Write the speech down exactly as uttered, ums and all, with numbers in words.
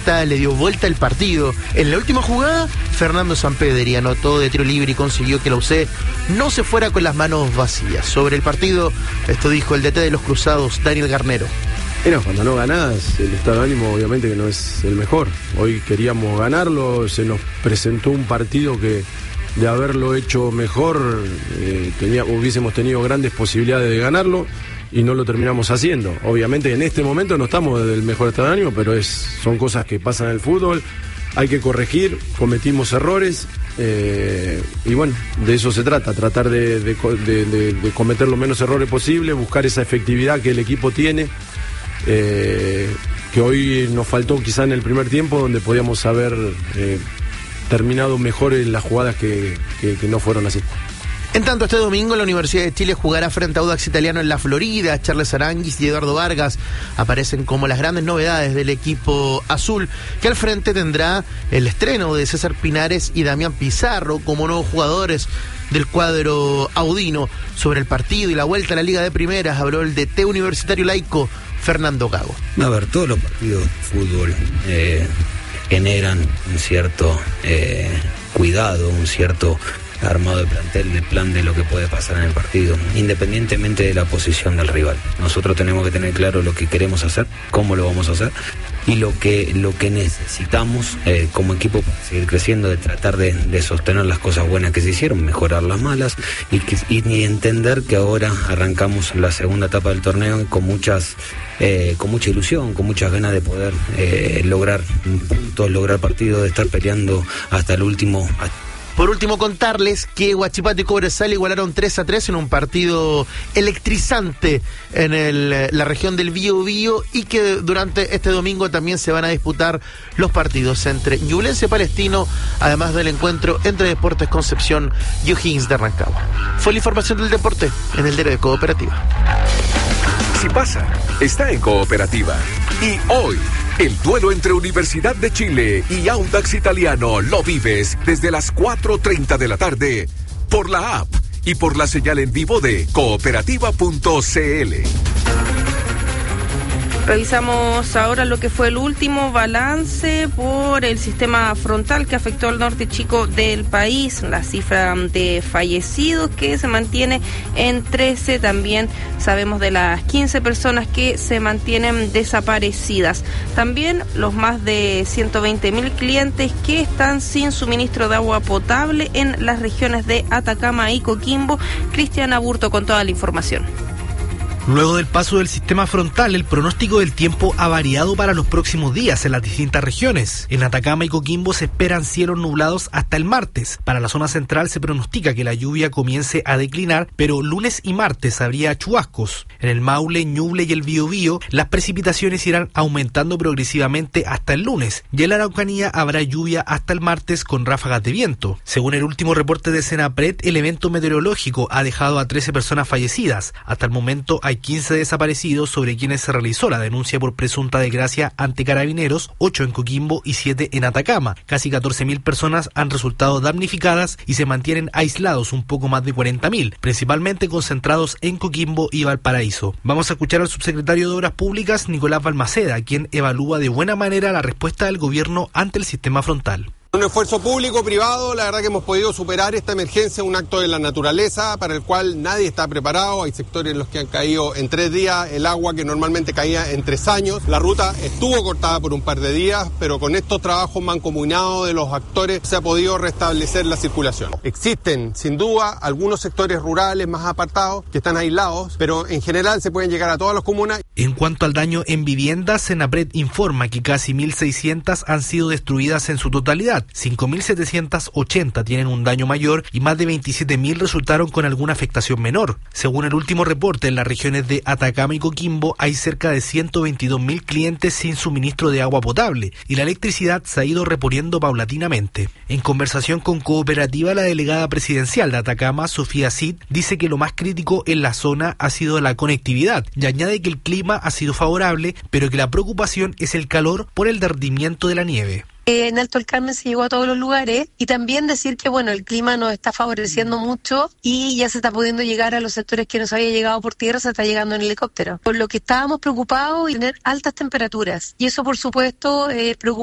Reconquista le dio vuelta el partido. En la última jugada, Fernando Sampedri anotó de tiro libre y consiguió que la U C no se fuera con las manos vacías. Sobre el partido, esto dijo el D T de los Cruzados, Daniel Garnero. Bueno, cuando no ganás, el estado de ánimo obviamente que no es el mejor. Hoy queríamos ganarlo, se nos presentó un partido que de haberlo hecho mejor, eh, tenía, hubiésemos tenido grandes posibilidades de ganarlo y no lo terminamos haciendo. Obviamente en este momento no estamos del mejor estado de ánimo, pero es, son cosas que pasan en el fútbol, hay que corregir, cometimos errores eh, y bueno, de eso se trata, tratar de, de, de, de, de cometer los menos errores posible, buscar esa efectividad que el equipo tiene. Eh, que hoy nos faltó quizá en el primer tiempo, donde podíamos haber eh, terminado mejor en las jugadas que, que, que no fueron así. En tanto, este domingo la Universidad de Chile jugará frente a Audax Italiano en la Florida. Charles Aranguis y Eduardo Vargas aparecen como las grandes novedades del equipo azul, que al frente tendrá el estreno de César Pinares y Damián Pizarro como nuevos jugadores del cuadro audino. Sobre el partido y la vuelta a la Liga de Primeras habló el D T universitario laico Fernando Gago. A ver, todos los partidos de fútbol eh, generan un cierto eh, cuidado, un cierto armado de plantel, de plan de lo que puede pasar en el partido, independientemente de la posición del rival. Nosotros tenemos que tener claro lo que queremos hacer, cómo lo vamos a hacer y lo que lo que necesitamos eh, como equipo para seguir creciendo, de tratar de, de sostener las cosas buenas que se hicieron, mejorar las malas y, que, y, y entender que ahora arrancamos la segunda etapa del torneo con muchas eh, con mucha ilusión, con muchas ganas de poder eh, lograr puntos, lograr partidos, de estar peleando hasta el último. Por último, contarles que Huachipato y Cobresal igualaron tres a tres en un partido electrizante en el, la región del Bío Bío, y que durante este domingo también se van a disputar los partidos entre Ñublense Palestino, además del encuentro entre Deportes Concepción y O'Higgins de Rancagua. Fue la información del deporte en el Diario de Cooperativa. Si pasa, está en Cooperativa. Y hoy, el duelo entre Universidad de Chile y Audax Italiano lo vives desde las cuatro treinta de la tarde por la app y por la señal en vivo de cooperativa punto c l. Revisamos ahora lo que fue el último balance por el sistema frontal que afectó al norte chico del país. La cifra de fallecidos que se mantiene en trece. También sabemos de las quince personas que se mantienen desaparecidas. También los más de ciento veinte mil clientes que están sin suministro de agua potable en las regiones de Atacama y Coquimbo. Cristian Aburto con toda la información. Luego del paso del sistema frontal, el pronóstico del tiempo ha variado para los próximos días en las distintas regiones. En Atacama y Coquimbo se esperan cielos nublados hasta el martes. Para la zona central se pronostica que la lluvia comience a declinar, pero lunes y martes habría chubascos. En el Maule, Ñuble y el Biobío, las precipitaciones irán aumentando progresivamente hasta el lunes, y en la Araucanía habrá lluvia hasta el martes con ráfagas de viento. Según el último reporte de Senapred, el evento meteorológico ha dejado a trece personas fallecidas. Hasta el momento hay quince desaparecidos sobre quienes se realizó la denuncia por presunta desgracia ante Carabineros, ocho en Coquimbo y siete en Atacama. Casi catorce mil personas han resultado damnificadas y se mantienen aislados un poco más de cuarenta mil, principalmente concentrados en Coquimbo y Valparaíso. Vamos a escuchar al subsecretario de Obras Públicas, Nicolás Balmaceda, quien evalúa de buena manera la respuesta del gobierno ante el sistema frontal. Un esfuerzo público-privado, la verdad que hemos podido superar esta emergencia, un acto de la naturaleza para el cual nadie está preparado. Hay sectores en los que han caído en tres días el agua que normalmente caía en tres años. La ruta estuvo cortada por un par de días, pero con estos trabajos mancomunados de los actores se ha podido restablecer la circulación. Existen, sin duda, algunos sectores rurales más apartados que están aislados, pero en general se pueden llegar a todas las comunas. En cuanto al daño en viviendas, Senapred informa que casi mil seiscientas han sido destruidas en su totalidad. cinco mil setecientas ochenta tienen un daño mayor y más de veintisiete mil resultaron con alguna afectación menor. Según el último reporte, en las regiones de Atacama y Coquimbo hay cerca de ciento veintidós mil clientes sin suministro de agua potable y la electricidad se ha ido reponiendo paulatinamente. En conversación con Cooperativa, la delegada presidencial de Atacama, Sofía Cid, dice que lo más crítico en la zona ha sido la conectividad y añade que el clima ha sido favorable, pero que la preocupación es el calor por el derretimiento de la nieve. En Alto del Carmen se llegó a todos los lugares, y también decir que bueno, el clima nos está favoreciendo mucho y ya se está pudiendo llegar a los sectores que no se había llegado por tierra, se está llegando en helicóptero. Por lo que estábamos preocupados y tener altas temperaturas, y eso por supuesto eh, preocupa